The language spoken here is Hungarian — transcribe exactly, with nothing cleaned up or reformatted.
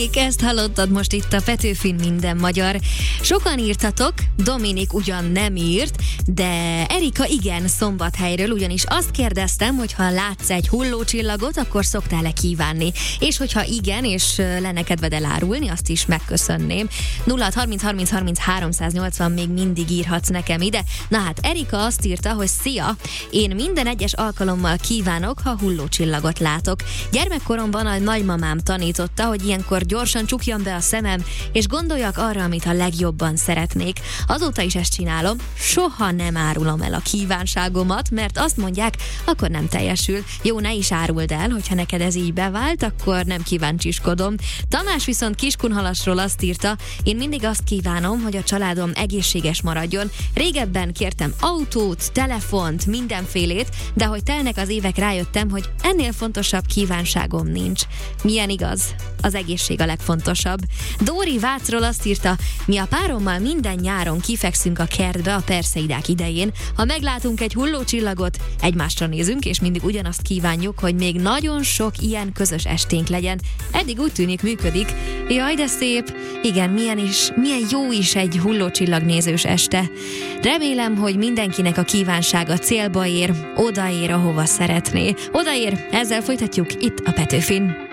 Dominik, ezt hallottad most itt a Petőfin Minden Magyar. Sokan írtatok, Dominik ugyan nem írt, de Erika igen Szombathelyről, ugyanis azt kérdeztem, hogy ha látsz egy hullócsillagot, akkor szoktál-e kívánni? És hogyha igen, és lenne kedved elárulni, azt is megköszönném. nulla harminc harminc harminc háromszáznyolcvan még mindig írhatsz nekem ide. Na hát Erika azt írta, hogy szia, én minden egyes alkalommal kívánok, ha hullócsillagot látok. Gyermekkoromban a nagymamám tanította, hogy ilyenkor gyorsan csukjam be a szemem, és gondoljak arra, amit a legjobban szeretnék. Azóta is ezt csinálom, soha nem árulom el a kívánságomat, mert azt mondják, akkor nem teljesül. Jó, ne is áruld el, hogyha neked ez így bevált, akkor nem kíváncsiskodom. Tamás viszont Kiskunhalasról azt írta, én mindig azt kívánom, hogy a családom egészséges maradjon. Régebben kértem autót, telefont, mindenfélét, de hogy telnek az évek, rájöttem, hogy ennél fontosabb kívánságom nincs. Milyen igaz? Az egészség a legfontosabb. Dóri Vácról azt írta, mi a párommal minden nyáron kifekszünk a kertbe a perszeidák idején. Ha meglátunk egy hullócsillagot, egymásra nézünk, és mindig ugyanazt kívánjuk, hogy még nagyon sok ilyen közös esténk legyen. Eddig úgy tűnik, működik. Jaj, de szép. Igen, milyen is, milyen jó is egy hullócsillagnézős este. Remélem, hogy mindenkinek a kívánsága célba ér, odaér, ahova szeretné. Odaér, ezzel folytatjuk itt a Petőfin.